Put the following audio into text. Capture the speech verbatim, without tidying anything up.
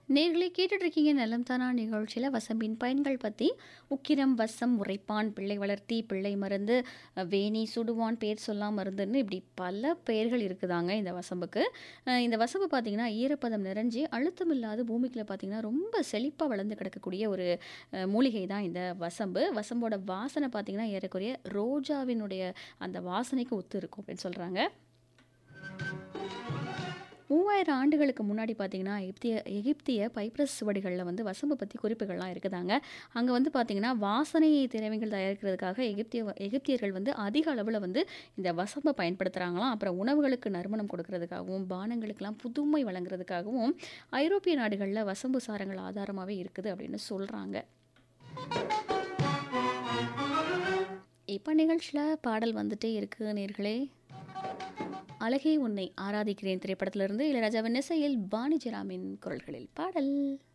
நேர்களே கேட்டுட்டு இருக்கீங்க நலம் தானா நிகழ்ச்சியில் வசம்பின் பயன்கள் பற்றி உக்கிரம் வசம் உரைப்பான் பிள்ளை வளர்த்தி பிள்ளை மருந்து அஹ், வேணி சுடுவான் பேர் சொல்லாம் மருந்துன்னு இப்படி பல பெயர்கள் இருக்குதாங்க இந்த வசம்புக்கு. அஹ், இந்த வசம்பு பார்த்தீங்கன்னா ஈரப்பதம் நிறைஞ்சு அழுத்தம் இல்லாத பூமிக்குள்ள பார்த்தீங்கன்னா ரொம்ப செழிப்பாக வளர்ந்து கிடக்கக்கூடிய ஒரு அஹ், மூலிகை தான் இந்த வசம்பு. வசம்போட வாசனை பார்த்தீங்கன்னா ஏறக்குறைய ரோஜாவினுடைய அந்த வாசனைக்கு ஒத்து இருக்கும் அப்படின்னு சொல்கிறாங்க. மூவாயிரம் ஆண்டுகளுக்கு முன்னாடி பார்த்தீங்கன்னா எகிப்திய எகிப்திய பைப்ரஸ் சுவடிகளில் வந்து வசம்பு பற்றி குறிப்புகள்லாம் இருக்குதாங்க. அங்கே வந்து பார்த்தீங்கன்னா வாசனை திரவியங்கள் தயாரிக்கிறதுக்காக எகிப்திய எகிப்தியர்கள் வந்து அதிக அளவில் வந்து இந்த வசம்பை பயன்படுத்துகிறாங்களாம். அப்புறம் உணவுகளுக்கு நறுமணம் கொடுக்கறதுக்காகவும் பானங்களுக்கெல்லாம் புதுமை வழங்குறதுக்காகவும் ஐரோப்பிய நாடுகளில் வசம்பு சாரங்கள் ஆதாரமாகவே இருக்குது அப்படின்னு சொல்கிறாங்க. இப்போ நிகழ்ச்சியில் பாடல் வந்துட்டே இருக்கு நேர்களே. அழகே உன்னை ஆராதிக்கிறேன் திரைப்படத்திலிருந்து இளையராஜாவின் இசையில் வாணி ஜெயராமின் குரல்களில் பாடல்.